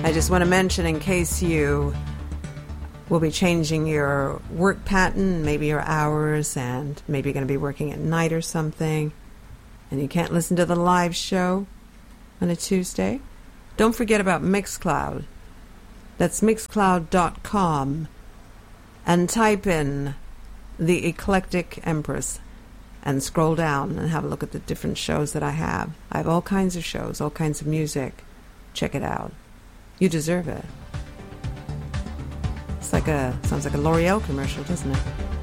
I just want to mention, in case you will be changing your work pattern, maybe your hours, and maybe you're going to be working at night or something, and you can't listen to the live show on a Tuesday, don't forget about Mixcloud. That's mixcloud.com, and type in The Eclectic Empress and scroll down and have a look at the different shows that I have. I have all kinds of shows, all kinds of music. Check it out. You deserve it. Sounds like a L'Oreal commercial, doesn't it?